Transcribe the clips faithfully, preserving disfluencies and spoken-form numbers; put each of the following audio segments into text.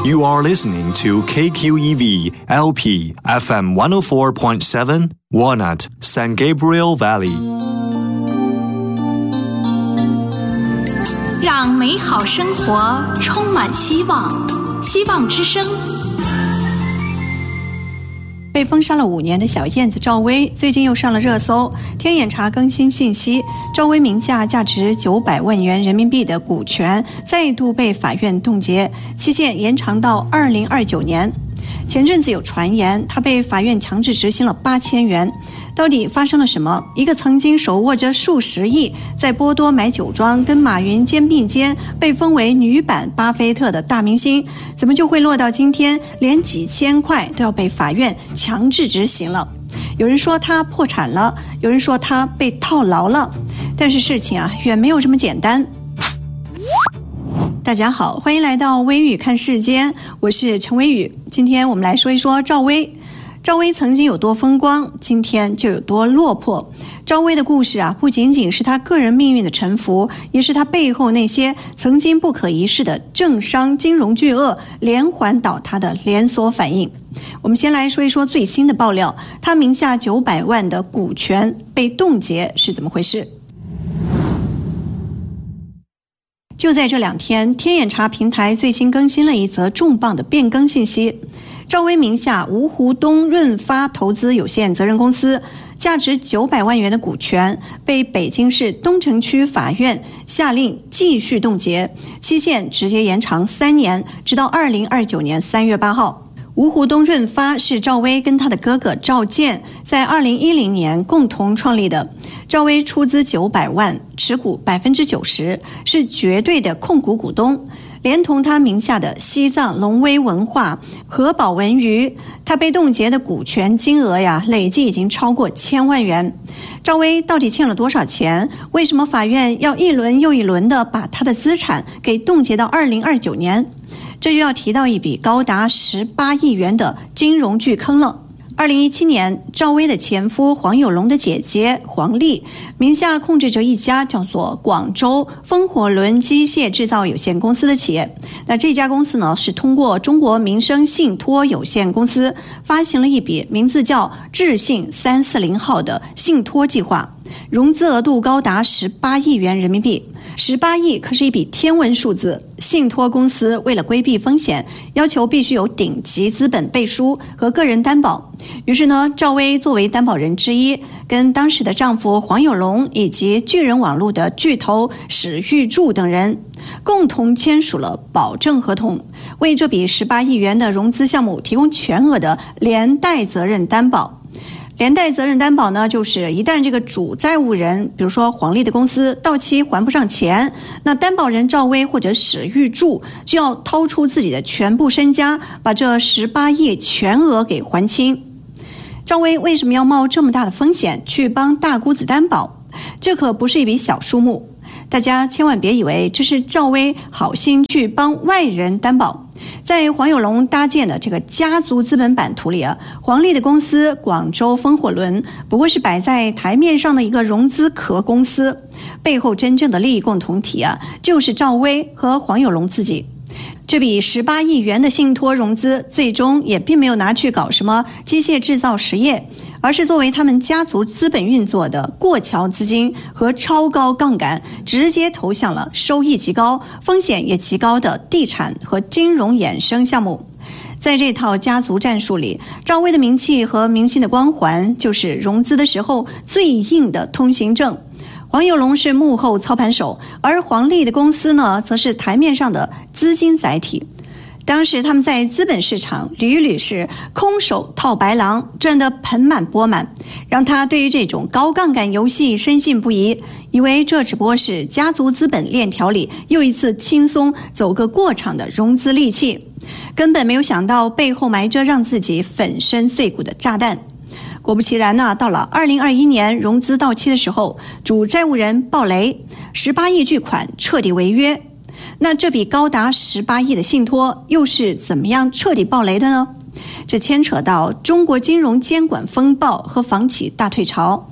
You are listening to K Q E V L P F M one oh four point seven Walnut San Gabriel Valley。 让美好生活充满希望，希望之声。 被封杀了五年的小燕子赵薇最近又上了热搜。天眼查更新信息，赵薇名下价值九百万元人民币的股权再度被法院冻结，期限延长到二零二九年。前阵子有传言她被法院强制执行了八千元，到底发生了什么？一个曾经手握着数十亿在波多买酒庄跟马云肩并肩被封为女版巴菲特的大明星，怎么就会落到今天连几千块都要被法院强制执行了？有人说他破产了，有人说他被套牢了，但是事情啊远没有这么简单。大家好，欢迎来到微语看世间，我是陈微语。今天我们来说一说赵薇。赵薇曾经有多风光，今天就有多落魄。赵薇的故事啊，不仅仅是她个人命运的沉浮，也是她背后那些曾经不可一世的政商金融巨鳄连环倒塌的连锁反应。我们先来说一说最新的爆料，她名下九百万的股权被冻结是怎么回事？就在这两天，天眼查平台最新更新了一则重磅的变更信息。赵薇名下芜湖东润发投资有限责任公司价值九百万元的股权被北京市东城区法院下令继续冻结，期限直接延长三年，直到二零二九年三月八号。芜湖东润发是赵薇跟她的哥哥赵建在二零一零年共同创立的。赵薇出资九百万，持股百分之九十，是绝对的控股股东。连同他名下的西藏龙威文化、和宝文娱，他被冻结的股权金额呀，累计已经超过千万元。赵薇到底欠了多少钱？为什么法院要一轮又一轮的把他的资产给冻结到二零二九年？这就要提到一笔高达十八亿元的金融巨坑了。二零一七年，赵薇的前夫黄有龙的姐姐黄丽名下控制着一家叫做广州风火轮机械制造有限公司的企业。那这家公司呢，是通过中国民生信托有限公司发行了一笔名字叫智信三四零号的信托计划，融资额度高达十八亿元人民币。十八亿可是一笔天文数字。信托公司为了规避风险，要求必须有顶级资本背书和个人担保。于是呢，赵薇作为担保人之一，跟当时的丈夫黄有龙以及巨人网络的巨头史玉柱等人共同签署了保证合同，为这笔十八亿元的融资项目提供全额的连带责任担保。连带责任担保呢，就是一旦这个主债务人，比如说黄丽的公司到期还不上钱，那担保人赵薇或者史玉柱就要掏出自己的全部身家，把这十八亿全额给还清。赵薇为什么要冒这么大的风险去帮大姑子担保？这可不是一笔小数目，大家千万别以为这是赵薇好心去帮外人担保。在黄有龙搭建的这个家族资本版图里啊，黄丽的公司广州风火轮不过是摆在台面上的一个融资壳公司，背后真正的利益共同体啊，就是赵薇和黄有龙自己。这笔十八亿元的信托融资最终也并没有拿去搞什么机械制造实业，而是作为他们家族资本运作的过桥资金和超高杠杆，直接投向了收益极高、风险也极高的地产和金融衍生项目。在这套家族战术里，赵薇的名气和明星的光环就是融资的时候最硬的通行证。黄有龙是幕后操盘手，而黄丽的公司呢，则是台面上的资金载体。当时他们在资本市场屡屡是空手套白狼，赚得盆满钵满，让他对于这种高杠杆游戏深信不疑，以为这只不过是家族资本链条里又一次轻松走个过场的融资利器，根本没有想到背后埋着让自己粉身碎骨的炸弹。果不其然呢，到了二零二一年融资到期的时候，主债务人暴雷，十八亿巨款彻底违约。那这笔高达十八亿的信托又是怎么样彻底暴雷的呢？这牵扯到中国金融监管风暴和房企大退潮。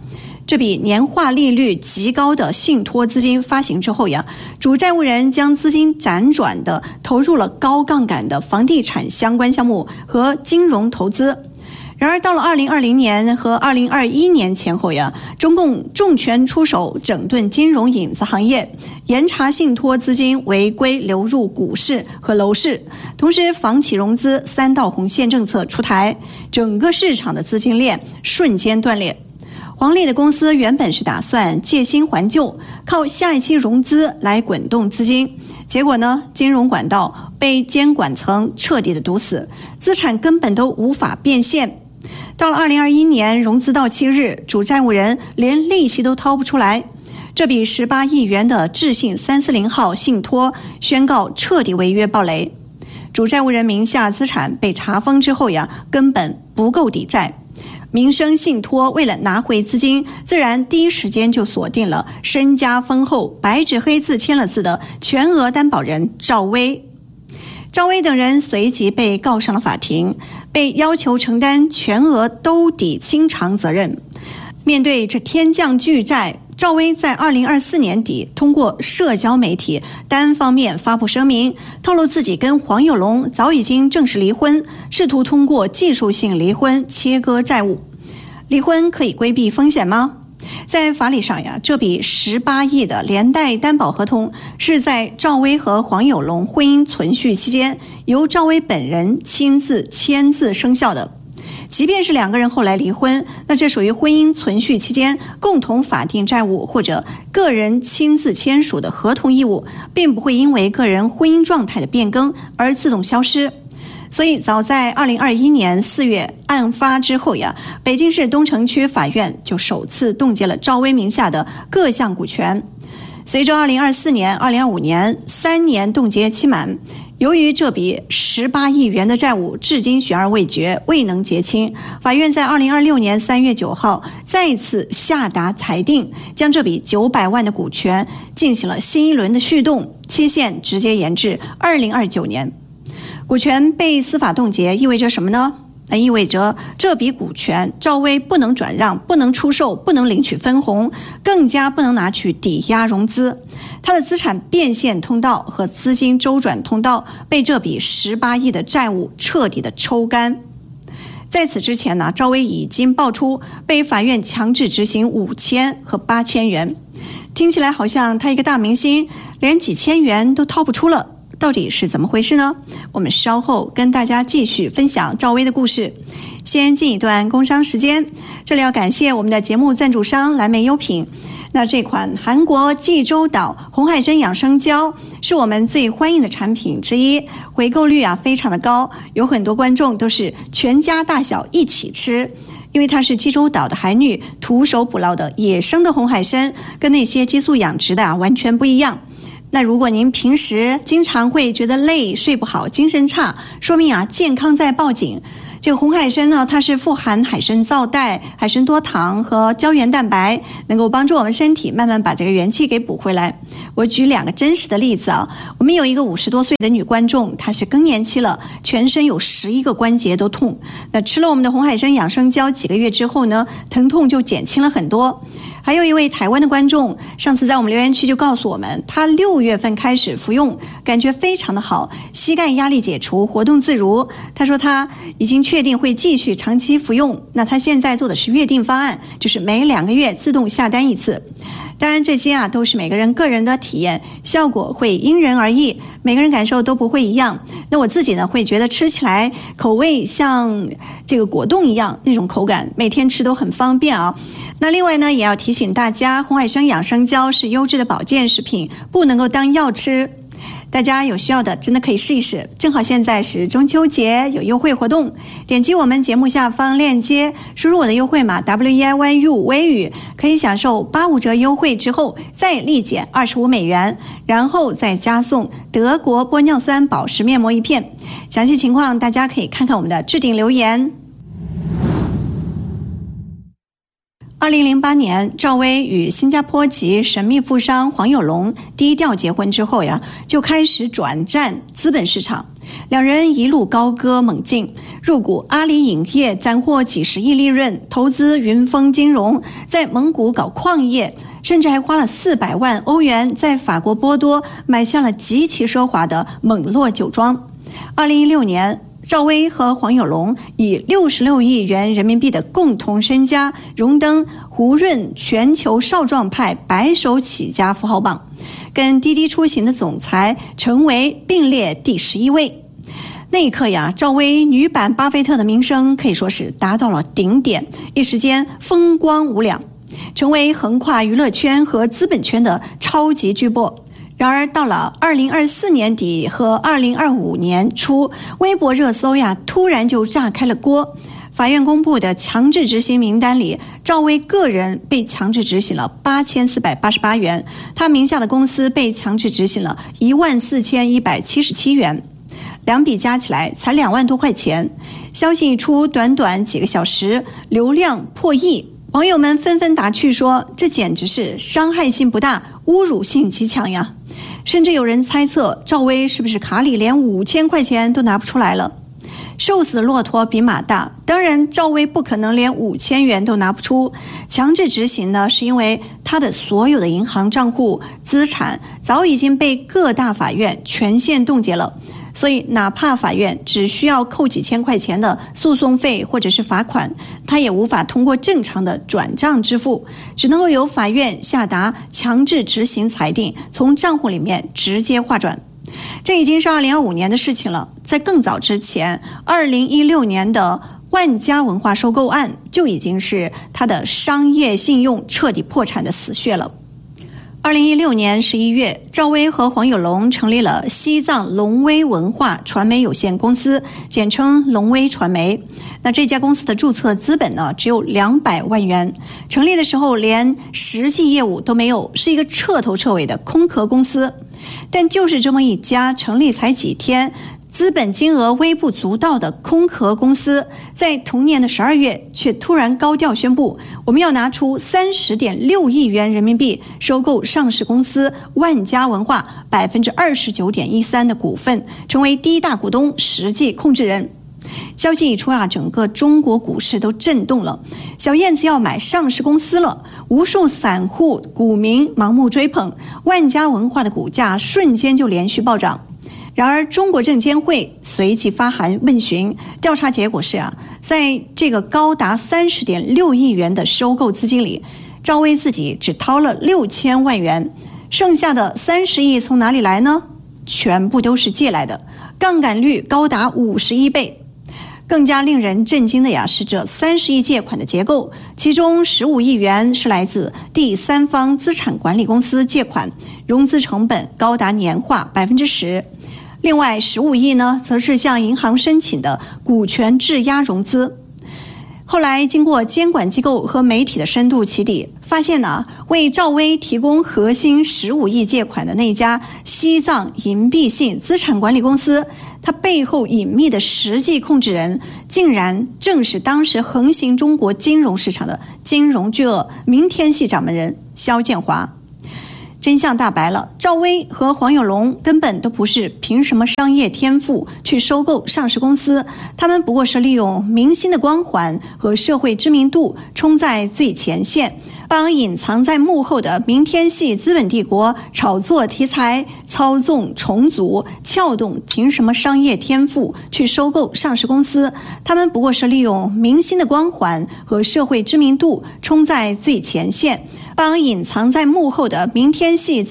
这笔年化利率极高的信托资金发行之后呀，主债务人将资金辗转的投入了高杠杆的房地产相关项目和金融投资。然而到了二零二零年和二零二一年前后呀，中共重拳出手整顿金融影子行业，严查信托资金违规流入股市和楼市，同时房企融资三道红线政策出台，整个市场的资金链瞬间断裂。黄历的公司原本是打算借新还旧，靠下一期融资来滚动资金，结果呢，金融管道被监管层彻底的堵死，资产根本都无法变现。到了二零二一年融资到期日，主债务人连利息都掏不出来，这笔十八亿元的智信三四零号信托宣告彻底违约暴雷。主债务人名下资产被查封之后呀，根本不够抵债。民生信托为了拿回资金，自然第一时间就锁定了身家丰厚、白纸黑字签了字的全额担保人赵薇。赵薇等人随即被告上了法庭，被要求承担全额兜底清偿责任。面对这天降巨债，赵薇在二零二四年底通过社交媒体单方面发布声明，透露自己跟黄有龙早已经正式离婚，试图通过技术性离婚切割债务。离婚可以规避风险吗？在法理上呀，这笔十八亿的连带担保合同是在赵薇和黄有龙婚姻存续期间由赵薇本人亲自签字生效的。即便是两个人后来离婚，那这属于婚姻存续期间共同法定债务或者个人亲自签署的合同义务，并不会因为个人婚姻状态的变更而自动消失。所以早在二零二一年四月案发之后呀，北京市东城区法院就首次冻结了赵薇名下的各项股权。随着二零二四年、二零二五年三年冻结期满，由于这笔十八亿元的债务至今悬而未决，未能结清，法院在二零二六年三月九号再次下达裁定，将这笔九百万的股权进行了新一轮的续冻，期限直接延至二零二九年。股权被司法冻结意味着什么呢？那意味着这笔股权赵薇不能转让，不能出售，不能领取分红，更加不能拿去抵押融资。他的资产变现通道和资金周转通道被这笔十八亿的债务彻底的抽干。在此之前呢，赵薇已经爆出被法院强制执行五千和八千元，听起来好像他一个大明星连几千元都掏不出了。到底是怎么回事呢？我们稍后跟大家继续分享赵薇的故事。先进一段工商时间，这里要感谢我们的节目赞助商蓝莓优品。那这款韩国济州岛红海参养生胶是我们最欢迎的产品之一，回购率啊非常的高，有很多观众都是全家大小一起吃。因为它是济州岛的海女徒手捕捞的野生的红海参，跟那些激素养殖的啊完全不一样。那如果您平时经常会觉得累、睡不好、精神差，说明啊健康在报警。这个红海参呢，它是富含海参皂苷、海参多糖和胶原蛋白，能够帮助我们身体慢慢把这个元气给补回来。我举两个真实的例子啊，我们有一个五十多岁的女观众，她是更年期了，全身有十一个关节都痛。那吃了我们的红海参养生胶几个月之后呢，疼痛就减轻了很多。还有一位台湾的观众，上次在我们留言区就告诉我们，他六月份开始服用，感觉非常的好，膝盖压力解除，活动自如。他说他已经确定会继续长期服用。那他现在做的是约定方案，就是每两个月自动下单一次。当然这些啊都是每个人个人的体验，效果会因人而异，每个人感受都不会一样。那我自己呢会觉得吃起来口味像这个果冻一样那种口感，每天吃都很方便啊。那另外呢也要提醒大家，红海参养生胶是优质的保健食品，不能够当药吃。大家有需要的真的可以试一试，正好现在是中秋节，有优惠活动，点击我们节目下方链接，输入我的优惠码 W E I Y U 微语，可以享受八五折优惠之后再立减二十五美元，然后再加送德国玻尿酸宝石面膜一片。详细情况大家可以看看我们的置顶留言。二零零八年，赵薇与新加坡籍神秘富商黄有龙低调结婚之后呀，就开始转战资本市场。 两人一路高歌猛进，入股阿里影业斩获几十亿利润，投资云峰金融，在蒙古搞矿业，甚至还花了四百万欧元在法国波多买下了极其奢华的蒙洛酒庄。二零一六年，赵薇和黄有龙以六十六亿元人民币的共同身家荣登胡润全球少壮派白手起家富豪榜，跟滴滴出行的总裁成为并列第十一位。那一刻呀，赵薇女版巴菲特的名声可以说是达到了顶点，一时间风光无两，成为横跨娱乐圈和资本圈的超级巨擘。然而到了二零二四年底和二零二五年初，微博热搜呀突然就炸开了锅。法院公布的强制执行名单里，赵薇个人被强制执行了八千四百八十八元，她名下的公司被强制执行了一万四千一百七十七元，两笔加起来才两万多块钱。消息一出，短短几个小时，流量破亿。网友们纷纷打趣说，这简直是伤害性不大，侮辱性极强呀！甚至有人猜测，赵薇是不是卡里连五千块钱都拿不出来了？瘦死的骆驼比马大，当然赵薇不可能连五千元都拿不出。强制执行呢，是因为她的所有的银行账户、资产早已经被各大法院全线冻结了。所以哪怕法院只需要扣几千块钱的诉讼费或者是罚款，他也无法通过正常的转账支付，只能够由法院下达强制执行裁定，从账户里面直接划转。这已经是二零二五年的事情了，在更早之前，二零一六年的万家文化收购案就已经是他的商业信用彻底破产的死穴了。二零一六年十一月，赵薇和黄有龙成立了西藏龙威文化传媒有限公司，简称龙威传媒。那这家公司的注册资本呢，只有两百万元，成立的时候连实际业务都没有，是一个彻头彻尾的空壳公司。但就是这么一家成立才几天，资本金额微不足道的空壳公司，在同年的十二月却突然高调宣布，我们要拿出三十点六亿元人民币收购上市公司万家文化百分之二十九点一三的股份，成为第一大股东、实际控制人。消息一出啊，整个中国股市都震动了。小燕子要买上市公司了，无数散户股民盲目追捧，万家文化的股价瞬间就连续暴涨。然而中国证监会随即发函问询，调查结果是啊，在这个高达三十点六亿元的收购资金里，赵薇自己只掏了六千万元，剩下的三十亿从哪里来呢？全部都是借来的，杠杆率高达五十一倍。更加令人震惊的呀是这三十亿借款的结构，其中十五亿元是来自第三方资产管理公司借款，融资成本高达年化百分之十。另外十五亿呢，则是向银行申请的股权质押融资。后来经过监管机构和媒体的深度起底，发现呢，为赵薇提供核心十五亿借款的那家西藏银币信资产管理公司，它背后隐秘的实际控制人，竟然正是当时横行中国金融市场的金融巨鳄明天系掌门人肖建华。真相大白了，赵薇和黄有龙根本都不是凭什么商业天赋去收购上市公司，他们不过是利用明星的光环和社会知名度冲在最前线，帮隐藏在幕后的明天系资本帝国炒作题材、操纵重组、撬动凭什么商业天赋去收购上市公司，他们不过是利用明星的光环和社会知名度冲在最前线，帮隐藏在幕后的明天系